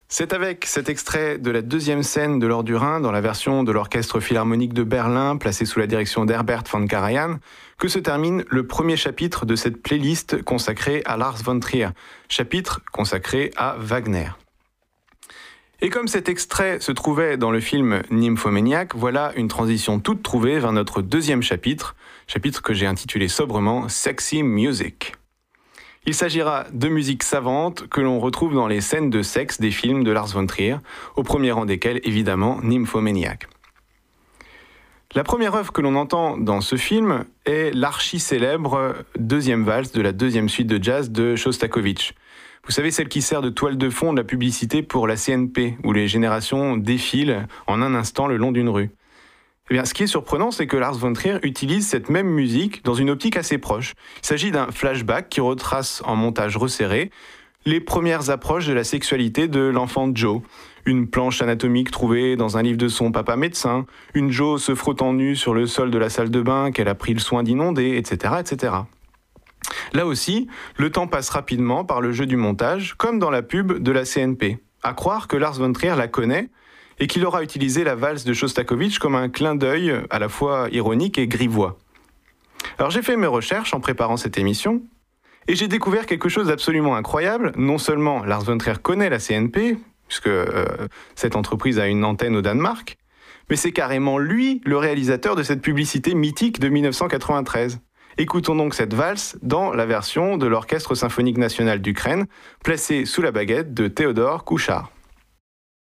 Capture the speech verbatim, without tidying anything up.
C'est avec cet extrait de la deuxième scène de l'Or du Rhin, dans la version de l'Orchestre Philharmonique de Berlin, placé sous la direction d'Herbert von Karajan, que se termine le premier chapitre de cette playlist consacrée à Lars von Trier, chapitre consacré à Wagner. Et comme cet extrait se trouvait dans le film Nymphomaniac, voilà une transition toute trouvée vers notre deuxième chapitre, chapitre que j'ai intitulé sobrement « Sexy Music ». Il s'agira de musique savante que l'on retrouve dans les scènes de sexe des films de Lars von Trier, au premier rang desquels évidemment Nymphomaniac. La première œuvre que l'on entend dans ce film est l'archi-célèbre deuxième valse de la deuxième suite de jazz de Shostakovich. Vous savez, celle qui sert de toile de fond de la publicité pour la C N P, où les générations défilent en un instant le long d'une rue. Eh bien, ce qui est surprenant, c'est que Lars von Trier utilise cette même musique dans une optique assez proche. Il s'agit d'un flashback qui retrace en montage resserré les premières approches de la sexualité de l'enfant Joe. Une planche anatomique trouvée dans un livre de son papa médecin, une Joe se frottant nue sur le sol de la salle de bain qu'elle a pris le soin d'inonder, et cetera, et cetera. Là aussi, le temps passe rapidement par le jeu du montage, comme dans la pub de la C N P. À croire que Lars von Trier la connaît et qu'il aura utilisé la valse de Shostakovich comme un clin d'œil à la fois ironique et grivois. Alors j'ai fait mes recherches en préparant cette émission, et j'ai découvert quelque chose d'absolument incroyable. Non seulement Lars von Trier connaît la C N P, puisque euh, cette entreprise a une antenne au Danemark, mais c'est carrément lui le réalisateur de cette publicité mythique de mille neuf cent quatre-vingt-treize. Écoutons donc cette valse dans la version de l'Orchestre symphonique national d'Ukraine, placée sous la baguette de Théodore Kouchar.